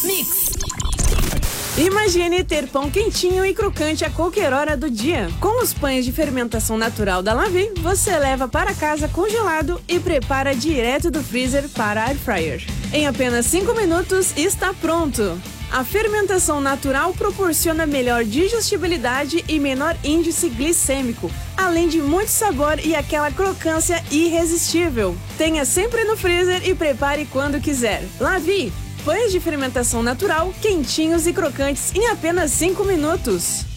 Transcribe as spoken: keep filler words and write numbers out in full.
Mix. Imagine ter pão quentinho e crocante a qualquer hora do dia. Com os pães de fermentação natural da Lavi, você leva para casa congelado e prepara direto do freezer para a air fryer. Em apenas cinco minutos está pronto. A fermentação natural proporciona melhor digestibilidade e menor índice glicêmico, além de muito sabor e aquela crocância irresistível. Tenha sempre no freezer e prepare quando quiser. Lavi, pães de fermentação natural, quentinhos e crocantes em apenas cinco minutos.